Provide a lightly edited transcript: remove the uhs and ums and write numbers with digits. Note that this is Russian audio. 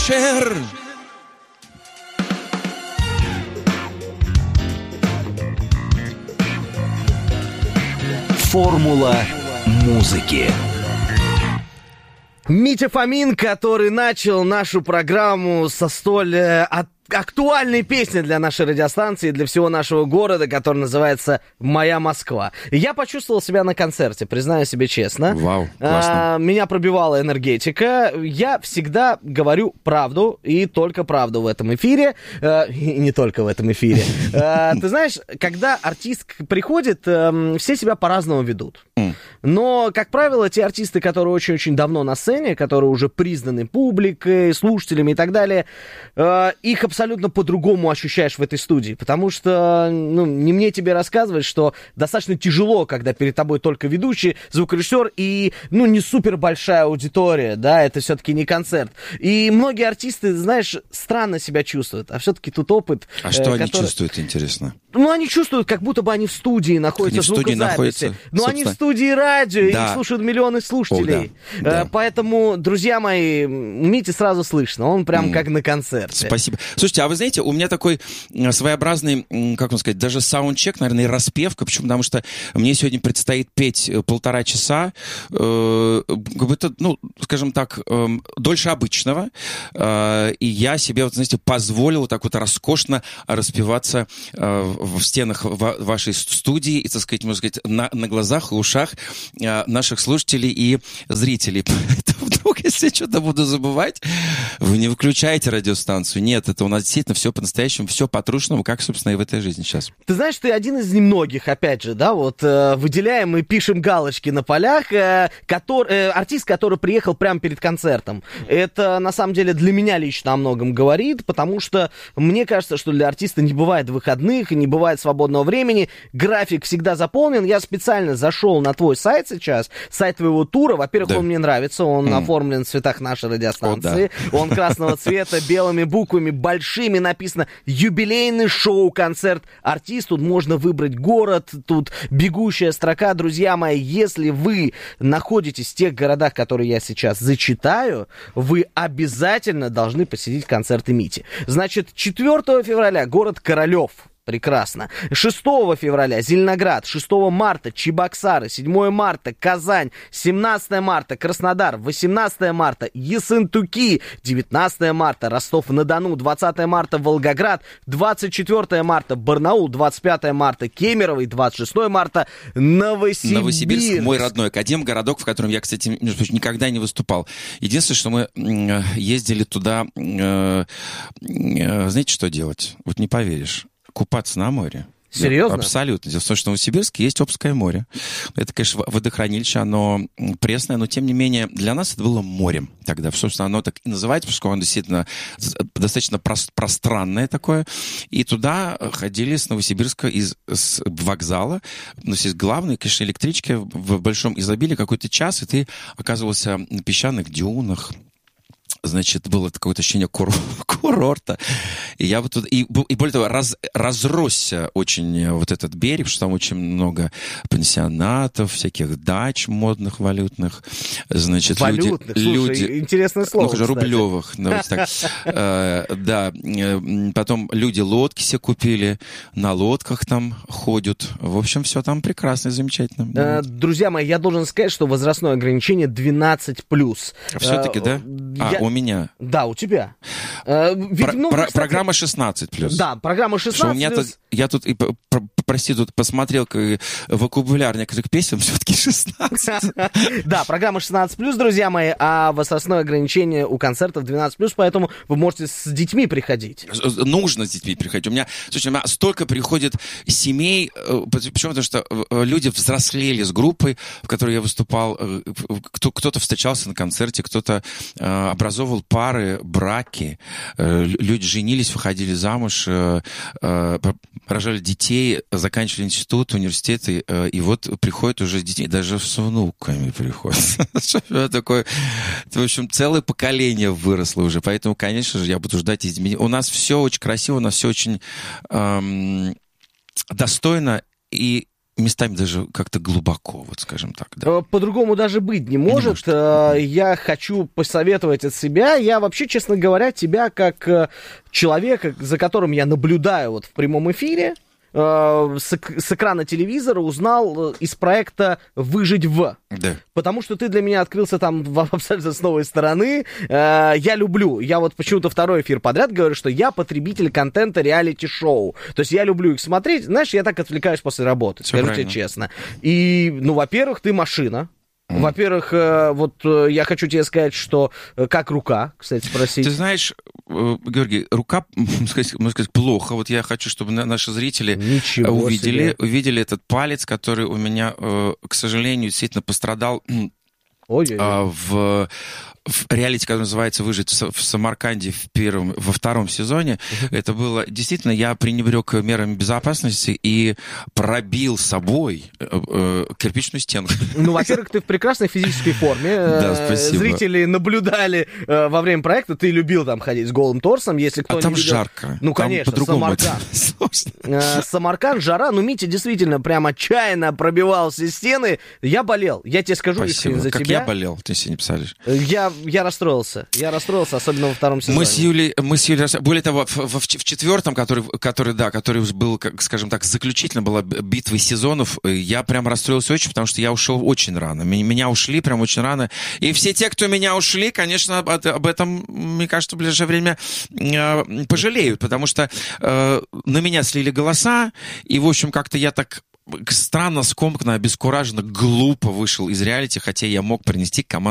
Формула музыки. Митя Фомин, который начал нашу программу со столь актуальной песни для нашей радиостанции, для всего нашего города, которая называется «Моя Москва». Я почувствовал себя на концерте, признаю себе честно. Вау, классно. Меня пробивала энергетика. Я всегда говорю правду, и только правду в этом эфире. И не только в этом эфире. Ты знаешь, когда артист приходит, все себя по-разному ведут. Но, как правило, те артисты, которые очень-очень давно на сцене, которые уже признаны публикой, слушателями и так далее, их абсолютно по-другому ощущаешь в этой студии. Потому что, не мне тебе рассказывать, что достаточно тяжело, когда перед тобой только ведущий, звукорежиссер и, не супер большая аудитория, да, это все-таки не концерт. И многие артисты, знаешь, странно себя чувствуют, а все-таки тут опыт... А что они чувствуют, интересно? Они чувствуют, как будо бы они в студии находятся, звукозаписи. Но они в студии радио, и их слушают миллионы слушателей. Да. Поэтому, друзья мои, Мите сразу слышно, он прям как на концерте. Спасибо. Слушайте, а вы знаете, у меня такой своеобразный, как вам сказать, даже саундчек, наверное, и распевка, почему? Потому что мне сегодня предстоит петь 1,5 часа, как будто, скажем так, дольше обычного, и я себе, знаете, позволил так вот роскошно распеваться в стенах вашей студии и, так сказать, можно сказать, на глазах и ушах наших слушателей и зрителей. Поэтому вдруг, если я что-то буду забывать, вы не выключаете радиостанцию. Нет, это у нас действительно все по-настоящему, все по-трушному, как, собственно, и в этой жизни сейчас. Ты знаешь, ты один из немногих, опять же, да, вот выделяем и пишем галочки на полях, артист, который приехал прямо перед концертом. Это, на самом деле, для меня лично о многом говорит, потому что мне кажется, что для артиста не бывает выходных, не бывает свободного времени, график всегда заполнен. Я специально зашел на твой сайт сейчас, сайт твоего тура. Во-первых, он мне нравится, он оформлен в цветах нашей радиостанции. Он красного цвета, белыми буквами, большими написано «Юбилейный шоу-концерт артист». Тут можно выбрать город, тут бегущая строка. Друзья мои, если вы находитесь в тех городах, которые я сейчас зачитаю, вы обязательно должны посетить концерты Мити. Значит, 4 февраля город Королев. Прекрасно. 6 февраля Зеленоград, 6 марта Чебоксары, 7 марта Казань, 17 марта Краснодар, 18 марта Ессентуки, 19 марта Ростов-на-Дону, 20 марта Волгоград, 24 марта Барнаул, 25 марта Кемерово и 26 марта Новосибирск. Новосибирск, мой родной академгородок, в котором я, кстати, никогда не выступал. Единственное, что мы ездили туда, знаете, что делать? Вот не поверишь. Купаться на море. Серьезно? Да, абсолютно. Дело в том, что в Новосибирске есть Обское море. Это, конечно, водохранилище, оно пресное, но, тем не менее, для нас это было морем тогда. Собственно, оно так и называется, поскольку оно действительно достаточно пространное такое. И туда ходили с Новосибирска, с вокзала. Но здесь главный, конечно, электрички в большом изобилии какой-то час, и ты оказывался на песчаных дюнах. Значит, было какое-то ощущение курорта. И я вот тут... И более того, разросся очень вот этот берег, что там очень много пансионатов, всяких дач модных, валютных. Значит, валютных? Слушай, интересное слово, уже рублевых. Да. Потом люди лодки себе купили, на лодках там ходят. В общем, все там прекрасно и замечательно. Друзья мои, я должен сказать, что возрастное ограничение 12+. Все-таки, да? У меня. Да, у тебя. Программа 16+. Да, программа 16+. Я тут, прости, тут посмотрел вокабуляр некоторых песен, все-таки 16. Да, программа 16+, друзья мои, а возрастное ограничение у концертов 12+, поэтому вы можете с детьми приходить. Нужно с детьми приходить. У меня столько приходит семей, почему? Потому что люди взрослели с группой, в которой я выступал, кто-то встречался на концерте, кто-то образовывал пары, браки, люди женились, выходили замуж, рожали детей, заканчивали институт, университеты, и вот приходят уже с детьми, даже с внуками приходят. Такое, в общем, целое поколение выросло уже, поэтому, конечно же, я буду ждать изменений. У нас все очень красиво, у нас все очень достойно, и местами даже как-то глубоко, вот скажем так. Да. По-другому даже быть не может. Я хочу посоветовать от себя. Я вообще, честно говоря, тебя как человека, за которым я наблюдаю вот в прямом эфире, с экрана телевизора узнал из проекта «Выжить в». Да. Потому что ты для меня открылся там абсолютно с новой стороны. Я люблю, я вот почему-то второй эфир подряд говорю, что я потребитель контента реалити-шоу. То есть я люблю их смотреть. Знаешь, я так отвлекаюсь после работы, Всё скажу тебе честно. И, ну, во-первых, ты машина. Во-первых, вот я хочу тебе сказать, что как рука, кстати, спросить. Ты знаешь, Георгий, рука, можно сказать, плохо. Вот я хочу, чтобы наши зрители увидели этот палец, который у меня, к сожалению, действительно пострадал в реалити, который называется «Выжить в Самарканде» во втором сезоне. Это было... Действительно, я пренебрег мерами безопасности и пробил собой кирпичную стенку. Ну, во-первых, ты в прекрасной физической форме. Да, спасибо. Зрители наблюдали во время проекта. Ты любил там ходить с голым торсом, если кто не там видел. жарко. Ну, там конечно, по-другому Самарканд. Самарканд, жара. Ну, Митя действительно прям отчаянно пробивал все стены. Я болел. Я тебе скажу искренне за как тебя. Я болел, ты себе не представляешь. Я расстроился. Я расстроился, особенно во втором сезоне. Мы с Юлей, более того, в четвертом, который был, скажем так, заключительно была битва сезонов, я прям расстроился очень, потому что я ушел очень рано. Меня ушли прям очень рано. И все те, кто меня ушли, конечно, об этом, мне кажется, в ближайшее время пожалеют, потому что на меня слили голоса, и, в общем, как-то я так странно, скомканно, обескураженно, глупо вышел из реалити, хотя я мог принести команду